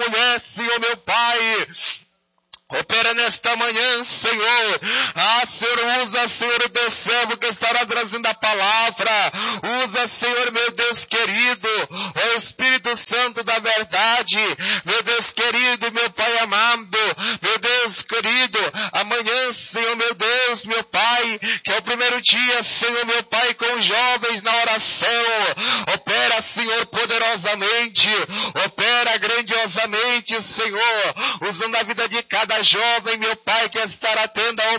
mulher, Senhor meu Pai. Opera nesta manhã, Senhor. Senhor, usa, Senhor, o teu servo que estará trazendo a palavra. Usa, Senhor, meu Deus querido, o Espírito Santo da verdade. Meu Deus querido, meu Pai amado, meu Deus querido, amanhã, Senhor, meu Deus, meu Pai, que é o primeiro dia, Senhor, meu Pai, com os jovens na oração. Opera, Senhor, poderosamente. Opera grandiosamente, Senhor, usando a vida de cada jovem, meu Pai, que estará tendo a